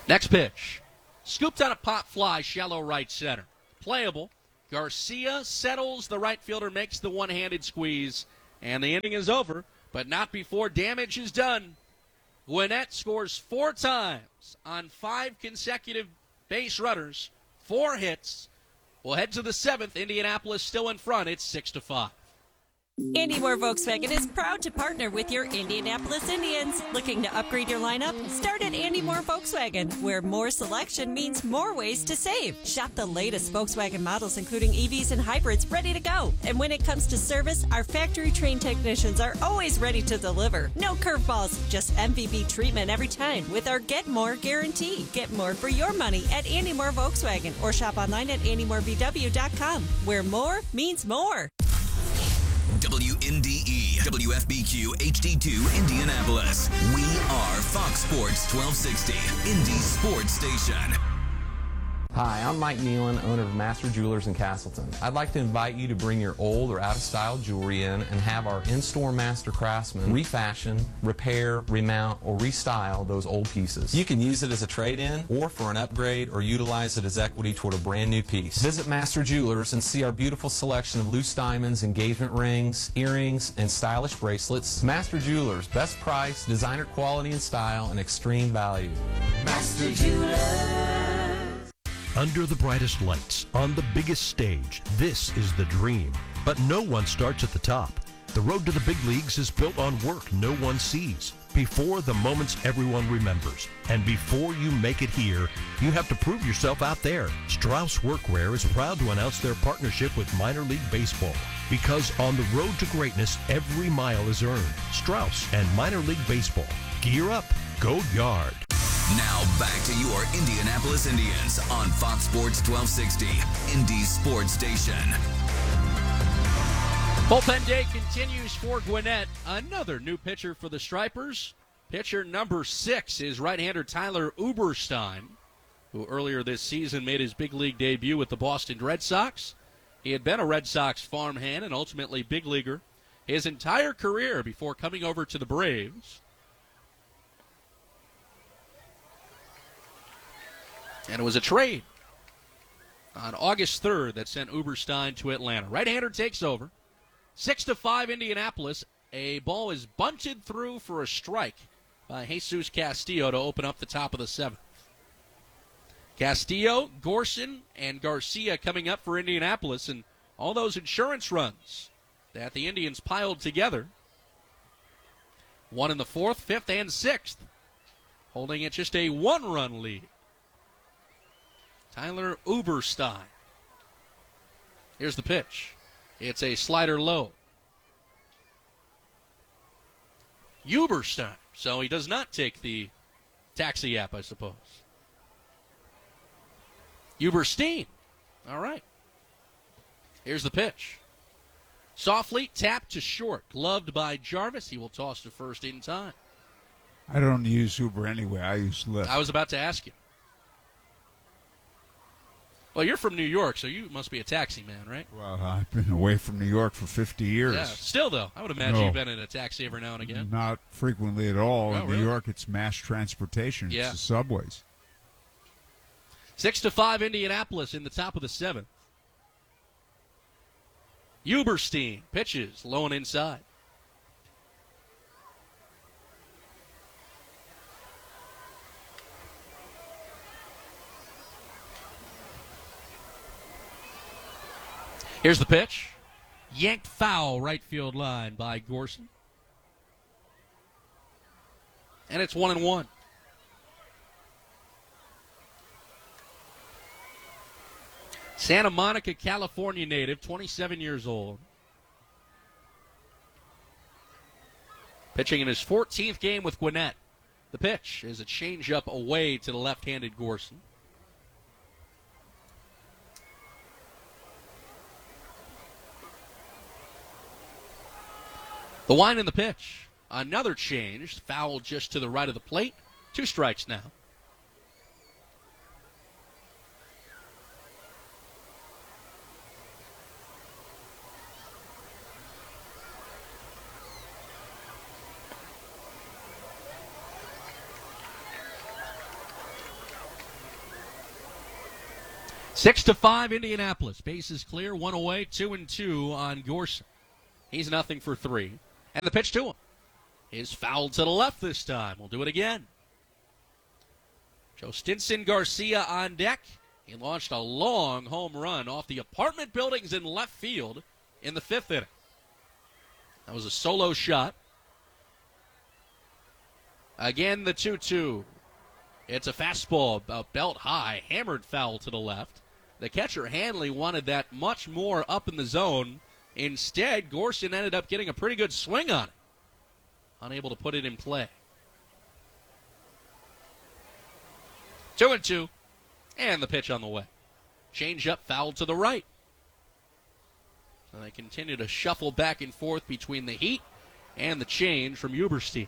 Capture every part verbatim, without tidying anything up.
Next pitch. Scooped on a pop fly, shallow right center. Playable. Garcia settles. The right fielder makes the one-handed squeeze. And the inning is over, but not before damage is done. Gwinnett scores four times on five consecutive base runners. Four hits. We'll head to the seventh. Indianapolis still in front. It's six to five. Andy Moore Volkswagen is proud to partner with your Indianapolis Indians. Looking to upgrade your lineup? Start at Andy Moore Volkswagen, where more selection means more ways to save. Shop the latest Volkswagen models, including E Vs and hybrids, ready to go. And when it comes to service, our factory-trained technicians are always ready to deliver. No curveballs, just M V P treatment every time with our Get More guarantee. Get more for your money at Andy Moore Volkswagen, or shop online at andy moore v w dot com, where more means more. W N D E, W F B Q, H D two, Indianapolis. We are Fox Sports twelve sixty, Indy Sports Station. Hi, I'm Mike Nealon, owner of Master Jewelers in Castleton. I'd like to invite you to bring your old or out-of-style jewelry in and have our in-store master craftsmen refashion, repair, remount, or restyle those old pieces. You can use it as a trade-in or for an upgrade, or utilize it as equity toward a brand new piece. Visit Master Jewelers and see our beautiful selection of loose diamonds, engagement rings, earrings, and stylish bracelets. Master Jewelers, best price, designer quality and style, and extreme value. Master Jewelers. Under the brightest lights, on the biggest stage, this is the dream. But no one starts at the top. The road to the big leagues is built on work no one sees. Before the moments everyone remembers. And before you make it here, you have to prove yourself out there. Strauss Workwear is proud to announce their partnership with Minor League Baseball. Because on the road to greatness, every mile is earned. Strauss and Minor League Baseball. Gear up. Go Yard. Now back to your Indianapolis Indians on Fox Sports twelve sixty, Indy Sports Station. Bullpen day continues for Gwinnett. Another new pitcher for the Stripers. Pitcher number six is right-hander Tyler Uberstein, who earlier this season made his big league debut with the Boston Red Sox. He had been a Red Sox farmhand and ultimately big leaguer his entire career before coming over to the Braves. And it was a trade on August third that sent Uberstein to Atlanta. Right-hander takes over. Six to five, Indianapolis. A ball is bunted through for a strike by Jesus Castillo to open up the top of the seventh. Castillo, Gorson, and Garcia coming up for Indianapolis, and all those insurance runs that the Indians piled together. One in the fourth, fifth, and sixth, holding it just a one-run lead. Tyler Uberstein. Here's the pitch. It's a slider low. Uberstein. So he does not take the taxi app, I suppose. Uberstein. All right. Here's the pitch. Softly tapped to short. Gloved by Jarvis. He will toss to first in time. I don't use Uber anyway. I use Lyft. I was about to ask you. Well, you're from New York, so you must be a taxi man, right? Well, I've been away from New York for fifty years. Yeah, still, though. I would imagine no, you've been in a taxi every now and again. Not frequently at all. Oh, in really? New York, it's mass transportation. Yeah. It's the subways. Six to five, Indianapolis in the top of the seventh. Uberstein pitches low and inside. Here's the pitch. Yanked foul right field line by Gorson. And it's one and one. Santa Monica, California native, twenty-seven years old. Pitching in his fourteenth game with Gwinnett. The pitch is a changeup away to the left-handed Gorson. The wind in the pitch. Another change. Foul just to the right of the plate. Two strikes now. Six to five, Indianapolis. Bases clear, one away, two and two on Gorson. He's nothing for three. And the pitch to him is fouled to the left this time. We'll do it again. Joe Stinson Garcia on deck. He launched a long home run off the apartment buildings in left field in the fifth inning. That was a solo shot. Again, the two two. It's a fastball, about belt high, hammered foul to the left. The catcher, Hanley, wanted that much more up in the zone. Instead, Gorson ended up getting a pretty good swing on it. Unable to put it in play. Two and two. And the pitch on the way. Change up, foul to the right. So they continue to shuffle back and forth between the heat and the change from Uberstein.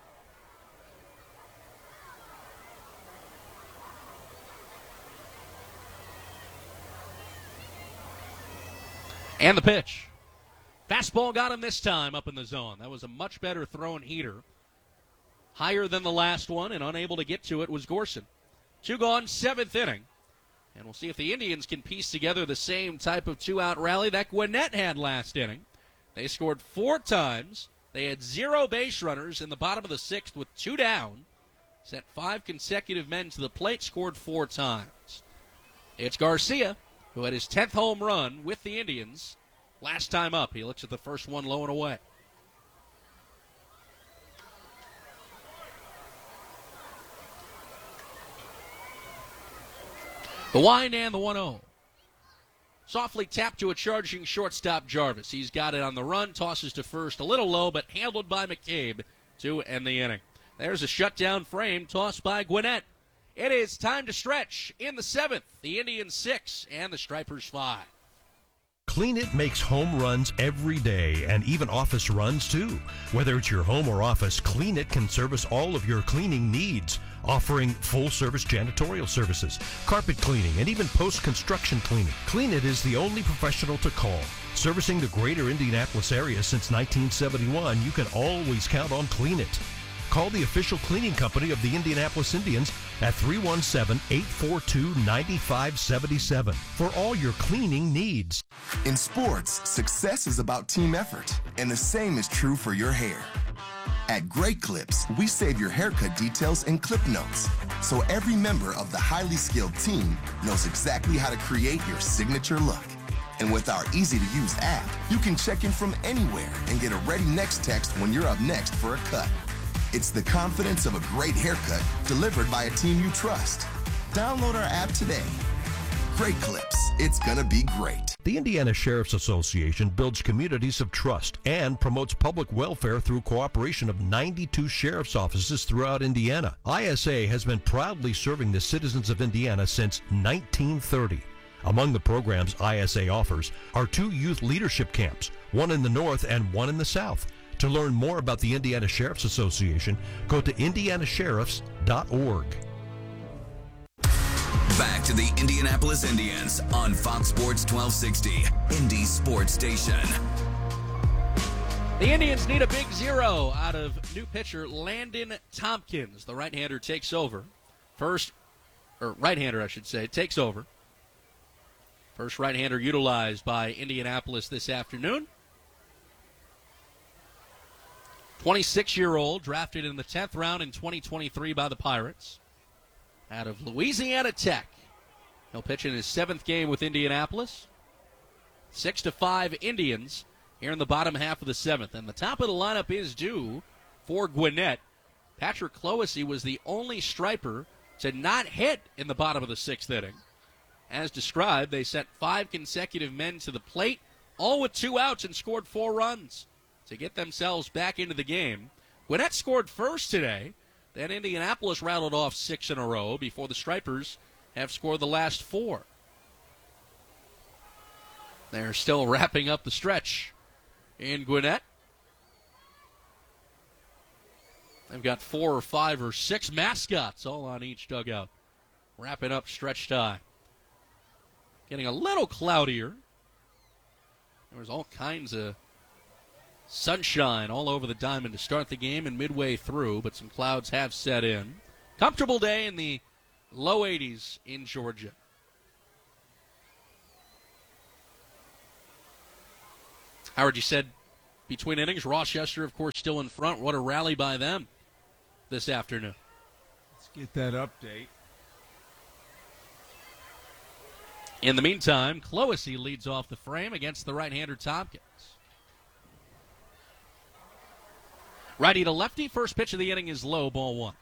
And the pitch. Fastball got him this time up in the zone. That was a much better thrown heater. Higher than the last one, and unable to get to it was Gorson. Two gone, seventh inning. And we'll see if the Indians can piece together the same type of two-out rally that Gwinnett had last inning. They scored four times. They had zero base runners in the bottom of the sixth with two down. Sent five consecutive men to the plate, scored four times. It's Garcia, who had his tenth home run with the Indians last time up. He looks at the first one low and away. The wind and the one oh. Softly tapped to a charging shortstop Jarvis. He's got it on the run, tosses to first a little low, but handled by McCabe to end the inning. There's a shutdown frame tossed by Gwinnett. It is time to stretch in the seventh. The Indians six and the Stripers five. Clean It makes home runs every day and even office runs too. Whether it's your home or office, Clean It can service all of your cleaning needs, offering full-service janitorial services, carpet cleaning, and even post-construction cleaning. Clean It is the only professional to call. Servicing the greater Indianapolis area since nineteen seventy-one, you can always count on Clean It. Call the official cleaning company of the Indianapolis Indians at three one seven, eight four two, nine five seven seven for all your cleaning needs. In sports, success is about team effort, and the same is true for your hair. At Great Clips, we save your haircut details in clip notes, so every member of the highly skilled team knows exactly how to create your signature look. And with our easy-to-use app, you can check in from anywhere and get a ready next text when you're up next for a cut. It's the confidence of a great haircut delivered by a team you trust. Download our app today. Great Clips. It's gonna be great. The Indiana Sheriff's Association builds communities of trust and promotes public welfare through cooperation of ninety-two sheriff's offices throughout Indiana. I S A has been proudly serving the citizens of Indiana since nineteen thirty. Among the programs I S A offers are two youth leadership camps, one in the north and one in the south. To learn more about the Indiana Sheriff's Association, go to indiana sheriffs dot org. Back to the Indianapolis Indians on Fox Sports twelve sixty, Indy Sports Station. The Indians need a big zero out of new pitcher Landon Tompkins. The right-hander takes over. First, or right-hander, I should say, takes over. First right-hander utilized by Indianapolis this afternoon. twenty-six-year-old, drafted in the tenth round in twenty twenty-three by the Pirates. Out of Louisiana Tech. He'll pitch in his seventh game with Indianapolis. Six to five Indians here in the bottom half of the seventh. And the top of the lineup is due for Gwinnett. Patrick Clohessy was the only striper to not hit in the bottom of the sixth inning. As described, they sent five consecutive men to the plate, all with two outs, and scored four runs to get themselves back into the game. Gwinnett scored first today. Then Indianapolis rattled off six in a row before the Stripers have scored the last four. They're still wrapping up the stretch in Gwinnett. They've got four or five or six mascots all on each dugout. Wrapping up stretch time. Getting a little cloudier. There was all kinds of sunshine all over the diamond to start the game and midway through, but some clouds have set in. Comfortable day in the low eighties in Georgia. Howard, you said between innings, Rochester, of course, still in front. What a rally by them this afternoon. Let's get that update. In the meantime, Clohessy leads off the frame against the right-hander Tompkins. Righty to lefty, first pitch of the inning is low, ball one.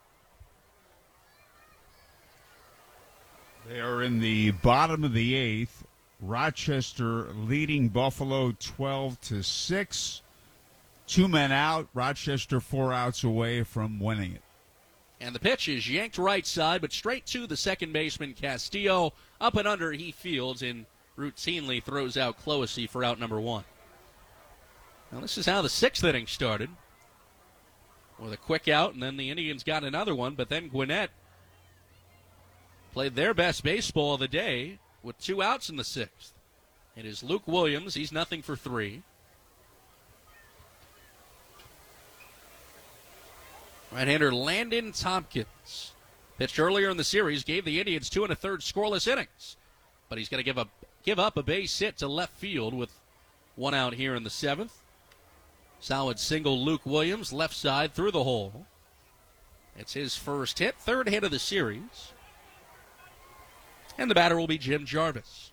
They are in the bottom of the eighth. Rochester leading Buffalo twelve to six. Two men out. Rochester four outs away from winning it. And the pitch is yanked right side, but straight to the second baseman Castillo. Up and under, he fields and routinely throws out Clohessy for out number one. Now this is how the sixth inning started. With a quick out, and then the Indians got another one, but then Gwinnett played their best baseball of the day with two outs in the sixth. It is Luke Williams. He's nothing for three. Right-hander Landon Tompkins pitched earlier in the series, gave the Indians two and a third scoreless innings. But he's going to give a give up a base hit to left field with one out here in the seventh. Solid single Luke Williams, left side through the hole. It's his first hit, third hit of the series. And the batter will be Jim Jarvis.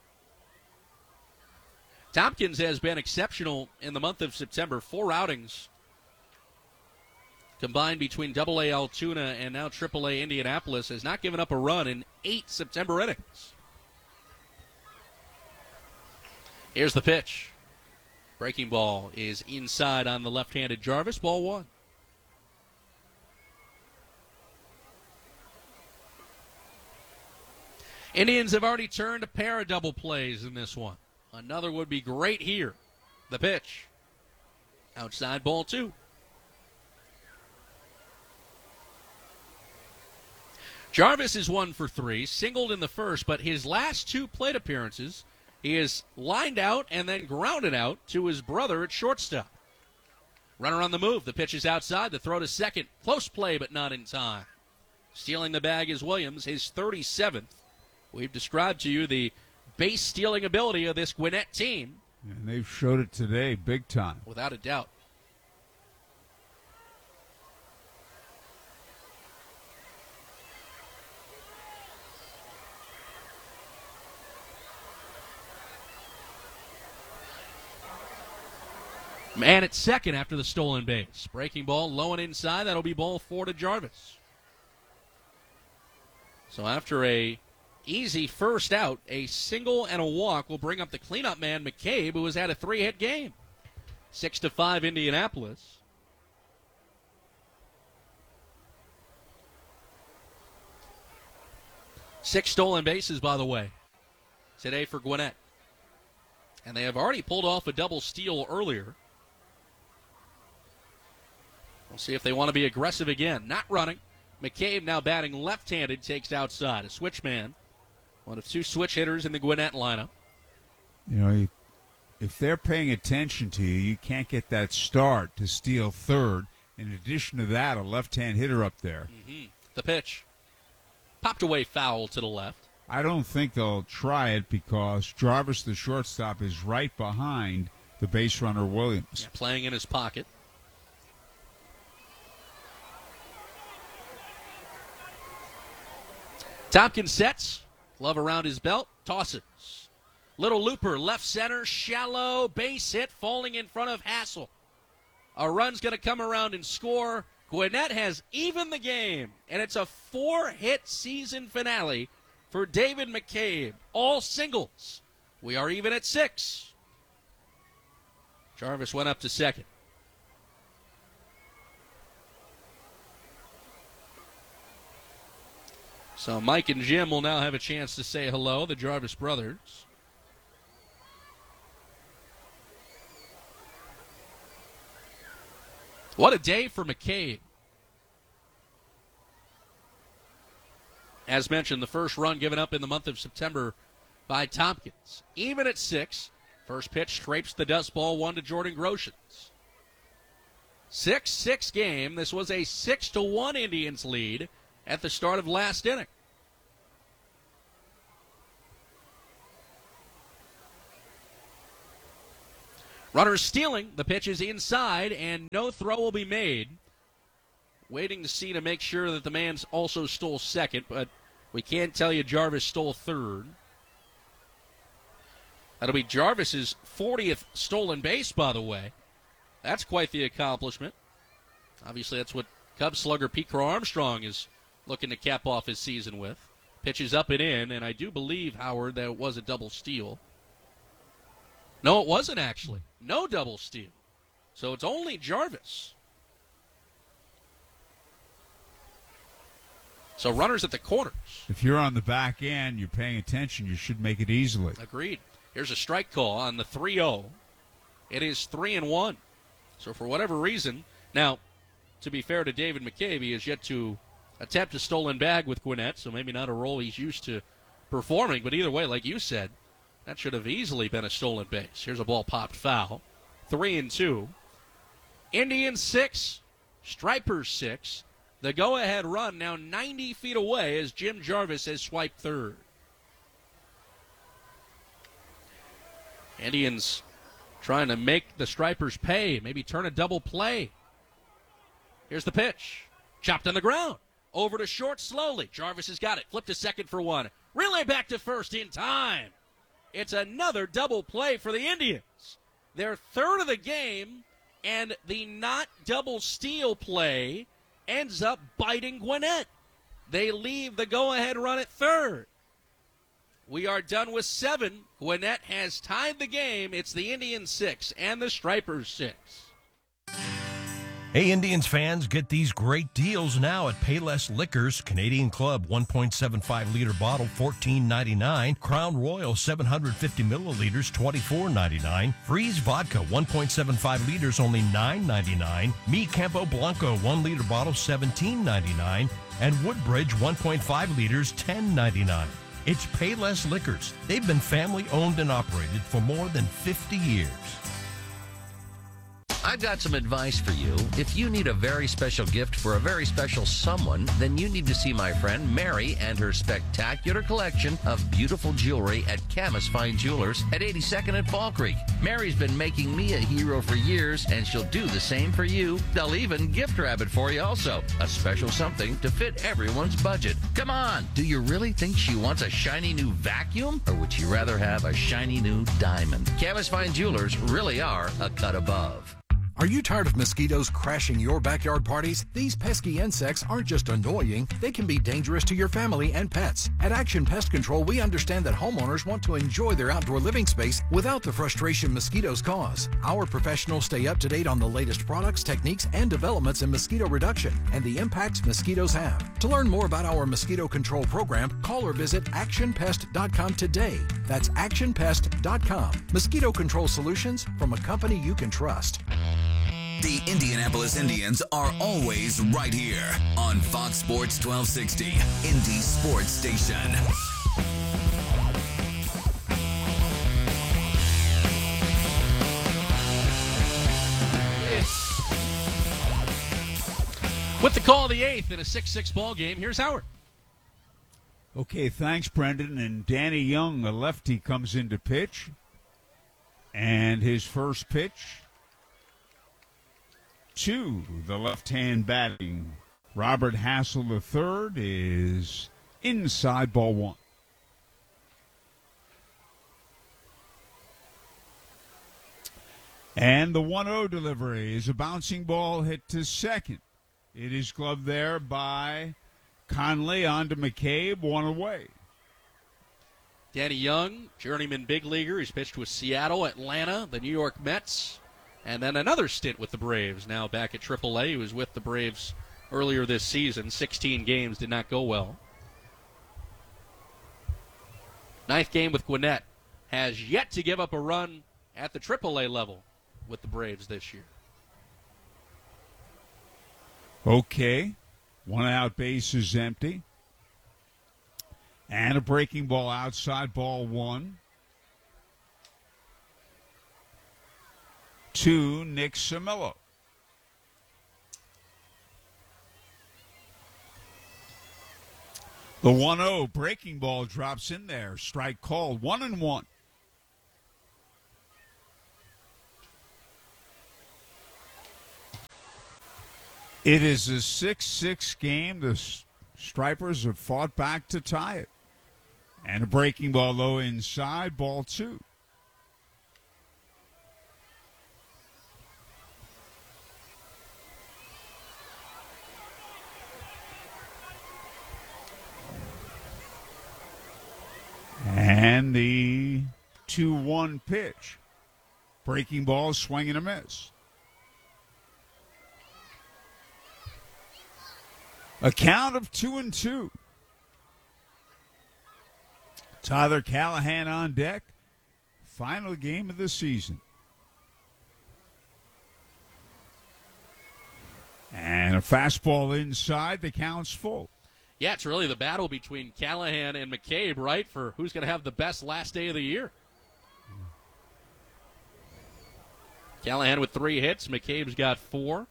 Tompkins has been exceptional in the month of September. Four outings combined between double A Altoona and now triple A Indianapolis. Has not given up a run in eight September innings. Here's the pitch. Breaking ball is inside on the left-handed Jarvis. Ball one. Indians have already turned a pair of double plays in this one. Another would be great here. The pitch. Outside, ball two. Jarvis is one for three, singled in the first, but his last two plate appearances, he is lined out and then grounded out to his brother at shortstop. Runner on the move. The pitch is outside. The throw to second. Close play, but not in time. Stealing the bag is Williams, his thirty-seventh. We've described to you the base stealing ability of this Gwinnett team. And they've showed it today big time. Without a doubt. Man at second after the stolen base. Breaking ball low and inside. That'll be ball four to Jarvis. So after a easy first out, a single and a walk will bring up the cleanup man, McCabe, who has had a three-hit game. Six to five, Indianapolis. Six stolen bases, by the way, today for Gwinnett. And they have already pulled off a double steal earlier. We'll see if they want to be aggressive again. Not running. McCabe now batting left-handed, takes outside. A switch man. One of two switch hitters in the Gwinnett lineup. You know, you, if they're paying attention to you, you can't get that start to steal third. In addition to that, a left-hand hitter up there. Mm-hmm. The pitch. Popped away foul to the left. I don't think they'll try it because Jarvis, the shortstop, is right behind the base runner Williams. Yeah, playing in his pocket. Tompkins sets. Glove around his belt. Tosses. Little looper, left center, shallow, base hit, falling in front of Hassel. A run's going to come around and score. Gwinnett has evened the game, and it's a four-hit season finale for David McCabe. All singles. We are even at six. Jarvis went up to second. So Mike and Jim will now have a chance to say hello, the Jarvis brothers. What a day for McCabe. As mentioned, the first run given up in the month of September by Tompkins. Even at six, first pitch scrapes the dust ball, one to Jordan Groshans. six six game. This was a six to one Indians lead at the start of last inning. Runners stealing. The pitch is inside, and no throw will be made. Waiting to see to make sure that the man also stole second, but we can't tell you Jarvis stole third. That'll be Jarvis's fortieth stolen base, by the way. That's quite the accomplishment. Obviously, that's what Cubs slugger Pete Crow Armstrong is looking to cap off his season with. Pitches up and in, and I do believe, Howard, that it was a double steal. No, it wasn't actually. No double steal. So it's only Jarvis. So runners at the corners. If you're on the back end, you're paying attention, you should make it easily. Agreed. Here's a strike call on the three oh. It is three and one. So for whatever reason, now, to be fair to David McCabe, he has yet to attempt a stolen bag with Gwinnett, so maybe not a role he's used to performing. But either way, like you said, that should have easily been a stolen base. Here's a ball popped foul. Three and two. Indians six, Stripers six. The go-ahead run now ninety feet away as Jim Jarvis has swiped third. Indians trying to make the Stripers pay, maybe turn a double play. Here's the pitch. Chopped on the ground. Over to short slowly. Jarvis has got it. Flipped to second for one. Relay back to first in time. It's another double play for the Indians. Their third of the game, and the not double steal play ends up biting Gwinnett. They leave the go-ahead run at third. We are done with seven. Gwinnett has tied the game. It's the Indians six and the Stripers six. Hey, Indians fans, get these great deals now at Payless Liquors. Canadian Club one point seven five liter bottle, fourteen ninety-nine. Crown Royal seven hundred fifty milliliters, twenty-four ninety-nine. Freeze Vodka one point seven five liters, only nine ninety-nine. Mi Campo Blanco one liter bottle, seventeen ninety-nine. And Woodbridge one point five liters, ten ninety-nine. It's Payless Liquors. They've been family owned and operated for more than fifty years. I've got some advice for you. If you need a very special gift for a very special someone, then you need to see my friend Mary and her spectacular collection of beautiful jewelry at Camus Fine Jewelers at eighty-second and Fall Creek. Mary's been making me a hero for years, and she'll do the same for you. They'll even gift wrap it for you also. A special something to fit everyone's budget. Come on, do you really think she wants a shiny new vacuum? Or would she rather have a shiny new diamond? Camus Fine Jewelers really are a cut above. Are you tired of mosquitoes crashing your backyard parties? These pesky insects aren't just annoying, they can be dangerous to your family and pets. At Action Pest Control, we understand that homeowners want to enjoy their outdoor living space without the frustration mosquitoes cause. Our professionals stay up to date on the latest products, techniques, and developments in mosquito reduction and the impacts mosquitoes have. To learn more about our mosquito control program, call or visit action pest dot com today. That's action pest dot com. Mosquito control solutions from a company you can trust. The Indianapolis Indians are always right here on Fox Sports twelve sixty, Indy Sports Station. With the call of the eighth in a six six ball game, here's Howard. Okay, thanks, Brendan. And Danny Young, a lefty, comes into pitch. And his first pitch to the left-hand batting Robert Hassel the third is inside, ball one. And the one oh delivery is a bouncing ball hit to second. It is gloved there by Conley on to McCabe, one away. Danny Young, journeyman big leaguer. He's pitched with Seattle, Atlanta, the New York Mets, and then another stint with the Braves. Now back at triple A. He was with the Braves earlier this season. sixteen games, did not go well. Ninth game with Gwinnett. Has yet to give up a run at the triple A level with the Braves this year. Okay. One out, base is empty. And a breaking ball outside, ball one. To Nick Samillo. The one oh breaking ball drops in there. Strike called. One and one. It is a six six game. The Stripers have fought back to tie it. And a breaking ball low inside, ball two. And the two one pitch. Breaking ball, swing and a miss. A count of two and two. Tyler Callahan on deck. Final game of the season. And a fastball inside. The count's full. Yeah, it's really the battle between Callahan and McCabe, right, for who's going to have the best last day of the year. Callahan with three hits. McCabe's got four.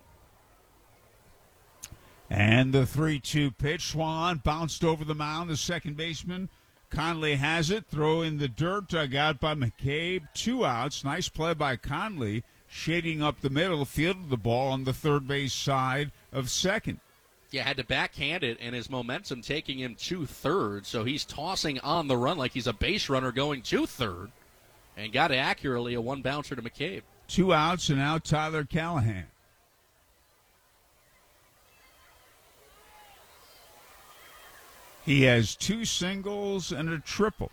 And the three two pitch. Swan bounced over the mound. The second baseman, Conley, has it. Throw in the dirt. Dug out by McCabe. Two outs. Nice play by Conley. Shading up the middle. Fielded the ball on the third base side of second. Yeah, had to backhand it, and his momentum taking him to third. So he's tossing on the run like he's a base runner going to third. And got accurately a one-bouncer to McCabe. Two outs, and now Tyler Callahan. He has two singles and a triple.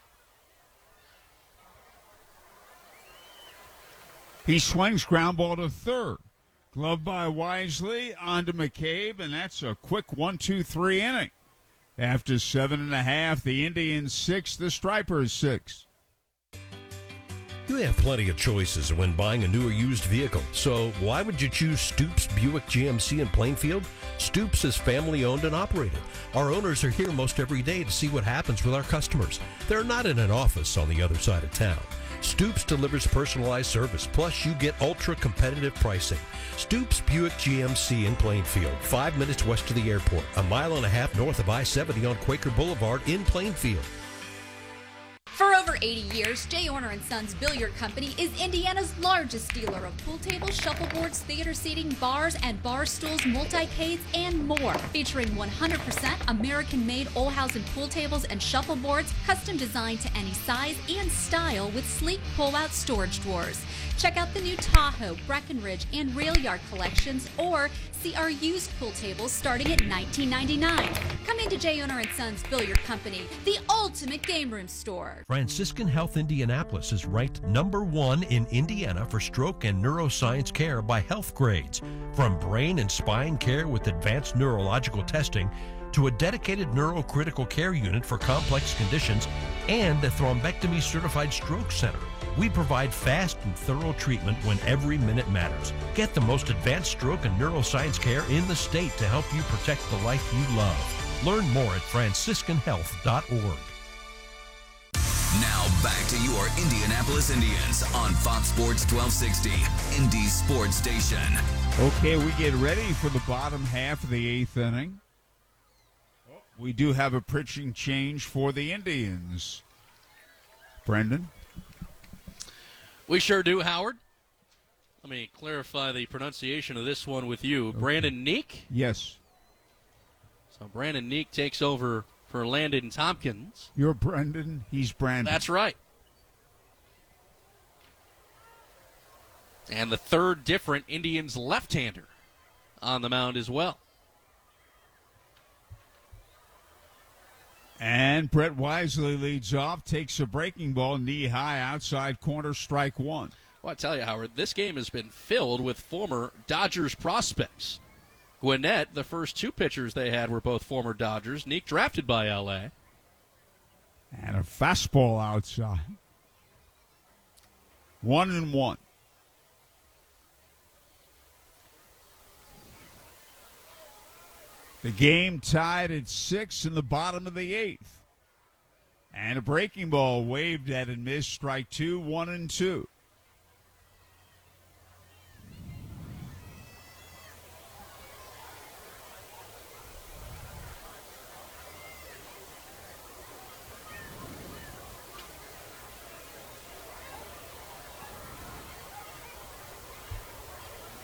He swings, ground ball to third. Glove by Wisely, on to McCabe, and that's a quick one two three inning. After seven and a half, the Indians six, the Stripers six. You have plenty of choices when buying a new or used vehicle, so why would you choose Stoops Buick G M C in Plainfield? Stoops is family owned and operated. Our owners are here most every day to see what happens with our customers. They're not in an office on the other side of town. Stoops delivers personalized service, plus you get ultra-competitive pricing. Stoops Buick G M C in Plainfield, five minutes west of the airport, a mile and a half north of I seventy on Quaker Boulevard in Plainfield. For over eighty years, J. Orner and Sons Billiard Company is Indiana's largest dealer of pool tables, shuffleboards, theater seating, bars, and bar stools, multi-cades, and more. Featuring one hundred percent American-made Olhausen pool tables and shuffleboards, custom designed to any size and style with sleek pull-out storage drawers. Check out the new Tahoe, Breckenridge, and Rail Yard collections, or see our used pool tables starting at nineteen ninety-nine dollars. Come into J. Orner and Sons Billiard Company, the ultimate game room store. Franciscan Health Indianapolis is ranked number one in Indiana for stroke and neuroscience care by Health Grades. From brain and spine care with advanced neurological testing to a dedicated neurocritical care unit for complex conditions and a thrombectomy certified stroke center. We provide fast and thorough treatment when every minute matters. Get the most advanced stroke and neuroscience care in the state to help you protect the life you love. Learn more at franciscan health dot org. Now back to your Indianapolis Indians on Fox Sports twelve sixty, Indy Sports Station. Okay, we get ready for the bottom half of the eighth inning. We do have a pitching change for the Indians. Brendan? We sure do, Howard. Let me clarify the pronunciation of this one with you. Okay. Brandon Neek? Yes. So Brandon Neek takes over for Landon Tompkins. You're Brendan, he's Brandon. That's right. And the third different Indians left-hander on the mound as well. And Brett Wisely leads off, takes a breaking ball knee-high outside corner, strike one. Well, I tell you, Howard, this game has been filled with former Dodgers prospects. Gwinnett, the first two pitchers they had were both former Dodgers. Neek drafted by L A. And a fastball outside. One and one. The game tied at six in the bottom of the eighth. And a breaking ball waved at and missed, strike two, one and two.